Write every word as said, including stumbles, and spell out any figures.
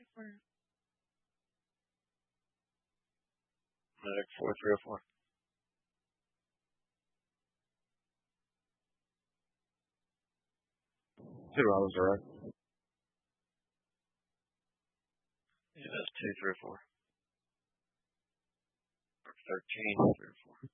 Medic four three oh four. Two hours, right? Yeah, that's two three oh four. Thirteen three oh four.